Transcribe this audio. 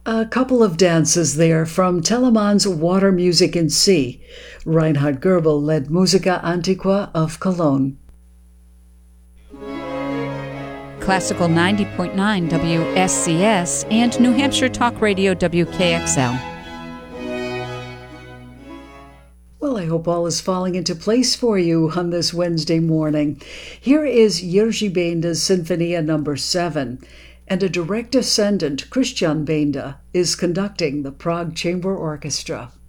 A couple of dances there from Telemann's Water Music in C. Reinhard Goebel led Musica Antiqua of Cologne. Classical 90.9 WSCS and New Hampshire Talk Radio WKXL. Well, I hope all is falling into place for you on this Wednesday morning. Here is Jerzy Benda's Sinfonia No. 7, and a direct descendant, Christian Benda, is conducting the Prague Chamber Orchestra.